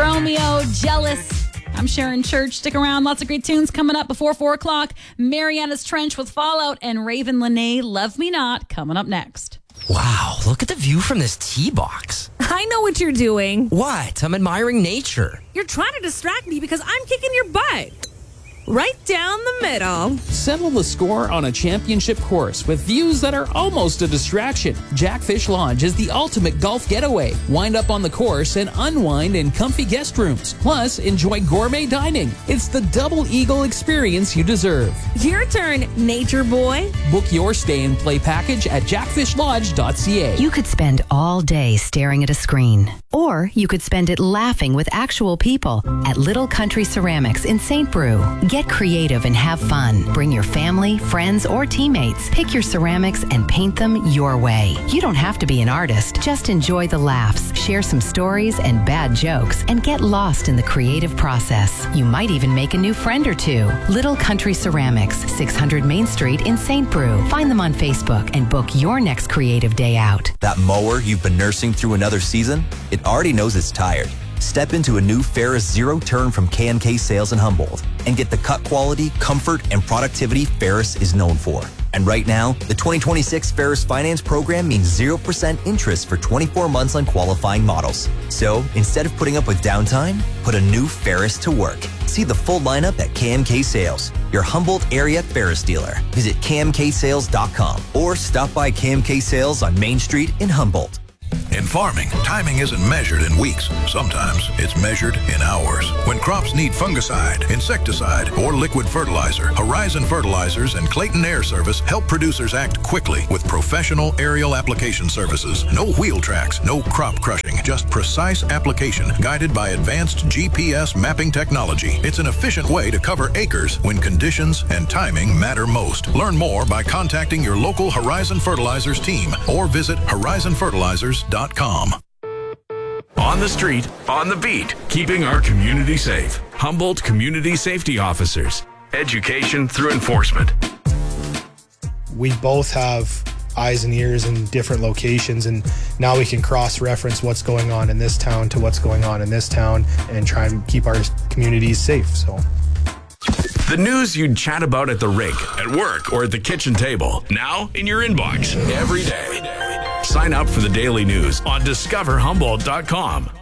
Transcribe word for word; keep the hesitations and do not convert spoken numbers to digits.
Romeo, Jealous. I'm Sharon Church. Stick around. Lots of great tunes coming up before four o'clock. Mariana's Trench with Fallout and Raven Lene, Love Me Not, coming up next. Wow, look at the view from this tee box. I know what you're doing. What? I'm admiring nature. You're trying to distract me because I'm kicking your butt. Right down the middle. Settle the score on a championship course with views that are almost a distraction. Jackfish Lodge is the ultimate golf getaway. Wind up on the course and unwind in comfy guest rooms. Plus, enjoy gourmet dining. It's the double eagle experience you deserve. Your turn, nature boy. Book your stay and play package at jackfish lodge dot c a. You could spend all day staring at a screen, or you could spend it laughing with actual people at Little Country Ceramics in Saint Brew. Get creative and have fun. Bring your family, friends, or teammates. Pick your ceramics and paint them your way. You don't have to be an artist. Just enjoy the laughs, share some stories and bad jokes, and get lost in the creative process. You might even make a new friend or two. Little Country Ceramics, six hundred Main Street in Saint Brew. Find them on Facebook and book your next creative day out. That mower you've been nursing through another season, it already knows it's tired. Step into a new Ferris Zero Turn from K and K Sales in Humboldt and get the cut quality, comfort, and productivity Ferris is known for. And right now, the twenty twenty-six Ferris Finance Program means zero percent interest for twenty-four months on qualifying models. So, instead of putting up with downtime, put a new Ferris to work. See the full lineup at K M K Sales, your Humboldt area Ferris dealer. Visit k m k sales dot com or stop by K M K Sales on Main Street in Humboldt. In farming, timing isn't measured in weeks. Sometimes it's measured in hours. When crops need fungicide, insecticide, or liquid fertilizer, Horizon Fertilizers and Clayton Air Service help producers act quickly with professional aerial application services. No wheel tracks, no crop crushing, just precise application guided by advanced G P S mapping technology. It's an efficient way to cover acres when conditions and timing matter most. Learn more by contacting your local Horizon Fertilizers team or visit horizon fertilizers dot com. On the street, on the beat, keeping our community safe. Humboldt Community Safety Officers. Education through enforcement. We both have eyes and ears in different locations, and now we can cross-reference what's going on in this town to what's going on in this town and try and keep our communities safe. So, the news you'd chat about at the rink, at work, or at the kitchen table. Now in your inbox every day. Sign up for the daily news on discover humboldt dot com.